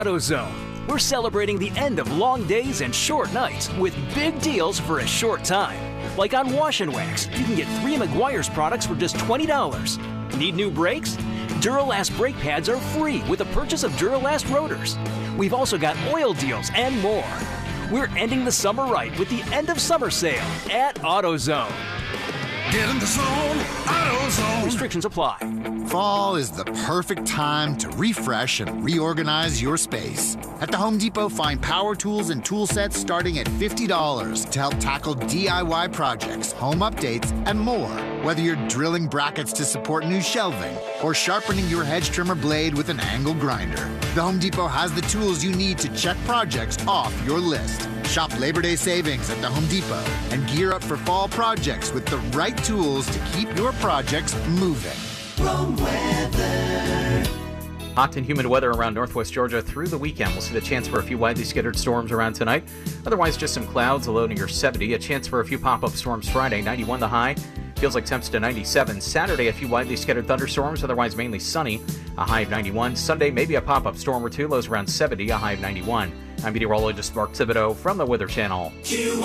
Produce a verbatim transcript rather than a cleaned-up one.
AutoZone. We're celebrating the end of long days and short nights with big deals for a short time. Like on Wash and Wax, you can get three Meguiar's products for just twenty dollars. Need new brakes? Duralast brake pads are free with the purchase of Duralast rotors. We've also got oil deals and more. We're ending the summer right with the end of summer sale at AutoZone. Get in the zone, AutoZone. Restrictions apply. Fall is the perfect time to refresh and reorganize your space. At the Home Depot, find power tools and tool sets starting at fifty dollars to help tackle D I Y projects, home updates, and more. Whether you're drilling brackets to support new shelving or sharpening your hedge trimmer blade with an angle grinder, the Home Depot has the tools you need to check projects off your list. Shop Labor Day savings at the Home Depot and gear up for fall projects with the right tools to keep your projects moving. Wrong weather. Hot and humid weather around northwest Georgia through the weekend. We'll see the chance for a few widely scattered storms around tonight. Otherwise, just some clouds, a low near seventy. A chance for a few pop-up storms Friday, ninety-one the high. Feels like temps to ninety-seven. Saturday, a few widely scattered thunderstorms, otherwise mainly sunny, a high of ninety-one. Sunday, maybe a pop-up storm or two, lows around seventy, a high of ninety-one. I'm meteorologist Mark Thibodeau from the Weather Channel.